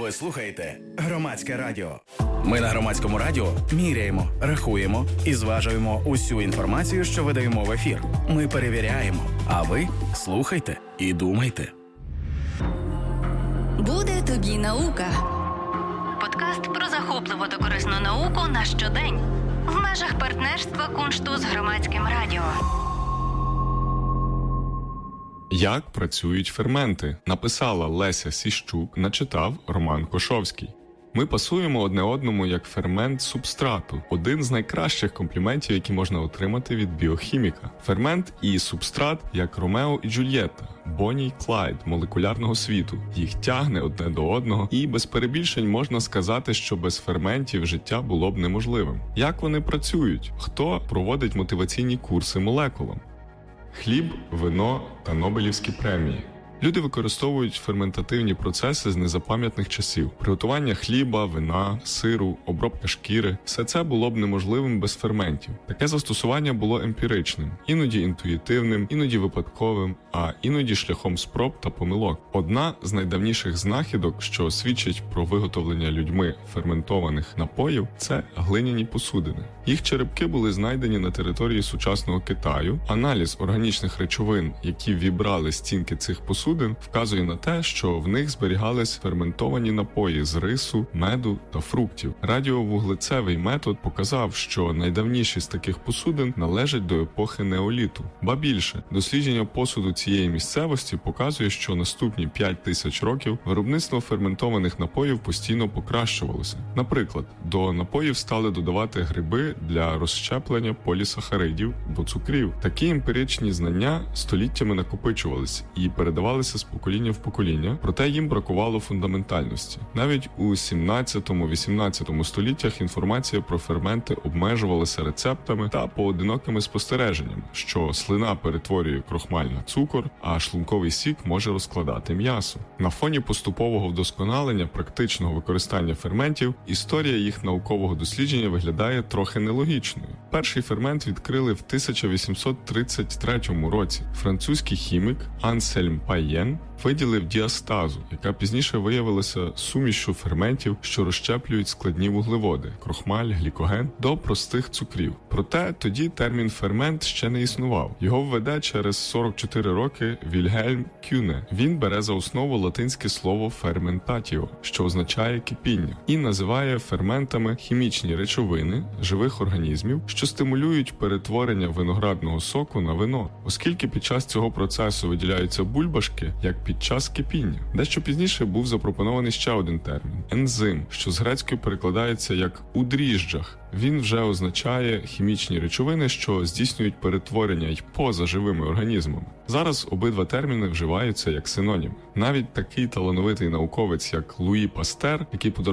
Ви слухаєте Громадське радіо. Ми на Громадському радіо міряємо, рахуємо і зважуємо усю інформацію, що видаємо в ефір. Ми перевіряємо, а ви слухайте і думайте. Буде тобі наука. Подкаст про захопливу та корисну науку на щодень. В межах партнерства Куншту з Громадським радіо. Як працюють ферменти? Написала Леся Сіщук, начитав Роман Кошовський. Ми пасуємо одне одному як фермент субстрату. Один з найкращих компліментів, які можна отримати від біохіміка. Фермент і субстрат як Ромео і Джульєтта, Бонні й Клайд молекулярного світу. Їх тягне одне до одного, і без перебільшень можна сказати, що без ферментів життя було б неможливим. Як вони працюють? Хто проводить мотиваційні курси молекулам? Хліб, вино та Нобелівські премії. Люди використовують ферментативні процеси з незапам'ятних часів. Приготування хліба, вина, сиру, обробка шкіри – все це було б неможливим без ферментів. Таке застосування було емпіричним, іноді інтуїтивним, іноді випадковим, а іноді шляхом спроб та помилок. Одна з найдавніших знахідок, що свідчить про виготовлення людьми ферментованих напоїв – це глиняні посудини. Їх черепки були знайдені на території сучасного Китаю. Аналіз органічних речовин, які вібрали стінки цих посудин, вказує на те, що в них зберігались ферментовані напої з рису, меду та фруктів. Радіовуглецевий метод показав, що найдавніші з таких посудин належать до епохи неоліту. Ба більше, дослідження посуду цієї місцевості показує, що наступні 5000 років виробництво ферментованих напоїв постійно покращувалося. Наприклад, до напоїв стали додавати гриби для розщеплення полісахаридів або цукрів. Такі емпіричні знання століттями накопичувалися і передавалися з покоління в покоління, проте їм бракувало фундаментальності. Навіть у 17-18 століттях інформація про ферменти обмежувалася рецептами та поодинокими спостереженнями, що слина перетворює крохмаль на цукор, а шлунковий сік може розкладати м'ясо. На фоні поступового вдосконалення практичного використання ферментів, історія їх наукового дослідження виглядає трохи нелогічною. Перший фермент відкрили в 1833 році. Французький хімік Ансельм Паєн виділив діастазу, яка пізніше виявилася сумішшю ферментів, що розщеплюють складні вуглеводи – крохмаль, глікоген – до простих цукрів. Проте тоді термін «фермент» ще не існував. Його введе через 44 роки Вільгельм Кюне. Він бере за основу латинське слово «ферментатіо», що означає «кипіння», і називає ферментами хімічні речовини живих організмів, що стимулюють перетворення виноградного соку на вино. Оскільки під час цього процесу виділяються бульбашки, як під час кипіння. Дещо пізніше був запропонований ще один термін – ензим, що з грецької перекладається як «у дріжджах». Він вже означає хімічні речовини, що здійснюють перетворення й поза живими організмами. Зараз обидва терміни вживаються як синоніми. Навіть такий талановитий науковець, як Луї Пастер, який подарував